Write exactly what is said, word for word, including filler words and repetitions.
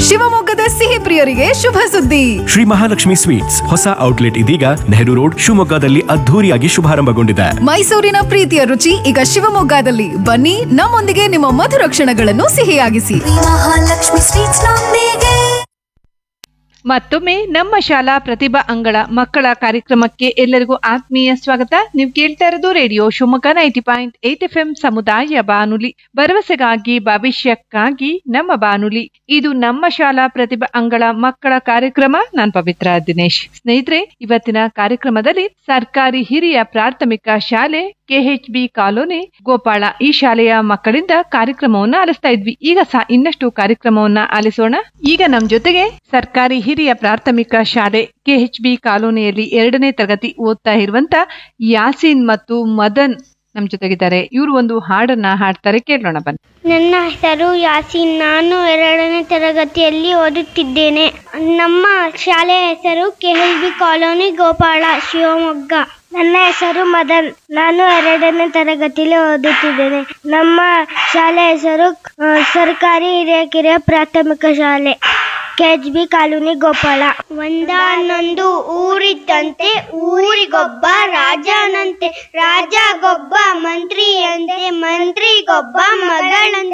ಶಿವಮೊಗ್ಗದ ಸಿಹಿ ಪ್ರಿಯರಿಗೆ ಶುಭ ಸುದ್ದಿ. ಶ್ರೀ ಮಹಾಲಕ್ಷ್ಮಿ ಸ್ವೀಟ್ಸ್ ಹೊಸ ಔಟ್ಲೆಟ್ ಇದೀಗ ನೆಹರು ರೋಡ್ ಶಿವಮೊಗ್ಗದಲ್ಲಿ ಅದ್ಧೂರಿಯಾಗಿ ಶುಭಾರಂಭಗೊಂಡಿದೆ. ಮೈಸೂರಿನ ಪ್ರೀತಿಯ ರುಚಿ ಈಗ ಶಿವಮೊಗ್ಗದಲ್ಲಿ. ಬನ್ನಿ, ನಮ್ಮೊಂದಿಗೆ ನಿಮ್ಮ ಮಧುರ ಕ್ಷಣಗಳನ್ನು ಸಿಹಿಯಾಗಿಸಿ. ಮಹಾಲಕ್ಷ್ಮಿ ಸ್ವೀಟ್ಸ್ ನೊಂದಿಗೆ. ಮತ್ತೊಮ್ಮೆ ನಮ್ಮ ಶಾಲಾ ಪ್ರತಿಭಾ ಅಂಗಳ ಮಕ್ಕಳ ಕಾರ್ಯಕ್ರಮಕ್ಕೆ ಎಲ್ಲರಿಗೂ ಆತ್ಮೀಯ ಸ್ವಾಗತ. ನೀವು ಕೇಳ್ತಾ ಇರೋದು radio Shivamogga ninety point eight F M ಸಮುದಾಯ ಬಾನುಲಿ, ಭರವಸೆಗಾಗಿ ಭವಿಷ್ಯಕ್ಕಾಗಿ ನಮ್ಮ ಬಾನುಲಿ. ಇದು ನಮ್ಮ ಶಾಲಾ ಪ್ರತಿಭಾ ಅಂಗಳ ಮಕ್ಕಳ ಕಾರ್ಯಕ್ರಮ. ನಾನು ಪವಿತ್ರ ದಿನೇಶ್. ಸ್ನೇಹಿತರೆ, ಇವತ್ತಿನ ಕಾರ್ಯಕ್ರಮದಲ್ಲಿ ಸರ್ಕಾರಿ ಹಿರಿಯ ಪ್ರಾಥಮಿಕ ಶಾಲೆ ಕೆಎಚ್ ಬಿ ಕಾಲೋನಿ ಗೋಪಾಳ ಈ ಶಾಲೆಯ ಮಕ್ಕಳಿಂದ ಕಾರ್ಯಕ್ರಮವನ್ನ ಆಲಿಸ್ತಾ ಇದ್ವಿ. ಈಗ ಸಹ ಇನ್ನಷ್ಟು ಕಾರ್ಯಕ್ರಮವನ್ನ ಆಲಿಸೋಣ. ಈಗ ನಮ್ ಜೊತೆಗೆ ಸರ್ಕಾರಿ ಹಿರಿಯ ಪ್ರಾಥಮಿಕ ಶಾಲೆ ಕೆಎಚ್ ಬಿ ಕಾಲೋನಿಯಲ್ಲಿ ಎರಡನೇ ತರಗತಿ ಓದ್ತಾ ಇರುವಂತ ಯಾಸೀನ್ ಮತ್ತು ಮದನ್ ನಮ್ ಜೊತೆಗಿದ್ದಾರೆ. ಇವರು ಒಂದು ಹಾಡನ್ನ ಹಾಡ್ತಾರೆ, ಕೇಳೋಣ ಬನ್ನಿ. ನನ್ನ ಹೆಸರು ಯಾಸೀನ್. ನಾನು ಎರಡನೇ ತರಗತಿಯಲ್ಲಿ ಓದುತ್ತಿದ್ದೇನೆ. ನಮ್ಮ ಶಾಲೆಯ ಹೆಸರು K H B colony Gopala, Shivamogga. ನನ್ನ ಹೆಸರು ಮದನ್. ನಾನು ಎರಡನೇ ತರಗತಿಯಲ್ಲಿ ಓದುತ್ತಿದ್ದೇನೆ. ನಮ್ಮ ಶಾಲೆಯ ಹೆಸರು ಸರ್ಕಾರಿ ಹಿರಿಯ ಕಿರಿಯ ಪ್ರಾಥಮಿಕ ಶಾಲೆ ಕೆಎಚ್ ಬಿ ಕಾಲೋನಿ ಗೋಪಾಳ. ಒಂದಾನೊಂದು ಊರಿತ್ತಂತೆ, ಊರಿಗೊಬ್ಬ ರಾಜನಂತೆ, ರಾಜಗೊಬ್ಬ ಮಂತ್ರಿಯಂತೆ, ಮಂತ್ರಿಗೊಬ್ಬ ಮಗಳಂತೆ.